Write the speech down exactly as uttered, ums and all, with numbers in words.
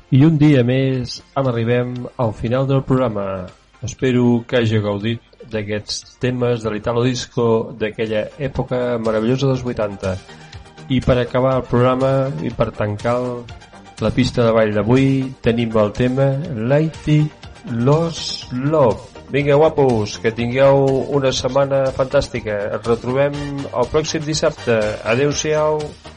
I un dia més arribem al final del programa. Espero que hagi gaudit d'aquests temes de l'Italo Disco d'aquella època meravellosa dels vuitanta. I per acabar el programa i per tancar la pista de ball d'avui tenim el tema Lady Lost Love. Vinga, guapos, que tingueu una setmana fantàstica. Ens retrobem el pròxim dissabte. Adeu-siau.